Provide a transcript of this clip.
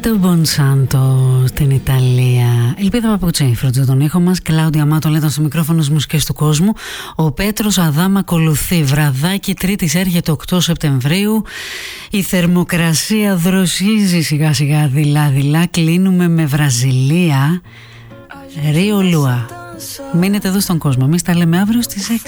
Το Μπονσάντο στην Ιταλία. Ελπίδα Παπουτσέ, φροντίζω τον ήχο μας. Κλάουδια Μάτο λέει στο μικρόφωνο στις μουσικές του κόσμου. Ο Πέτρος Αδάμ ακολουθεί. Βραδάκι Τρίτης έρχεται 8 Σεπτεμβρίου. Η θερμοκρασία δροσίζει σιγά σιγά δειλά. Κλείνουμε με Βραζιλία. Ρίο Λουά. Μείνετε εδώ στον κόσμο. Εμείς τα λέμε αύριο στις 6.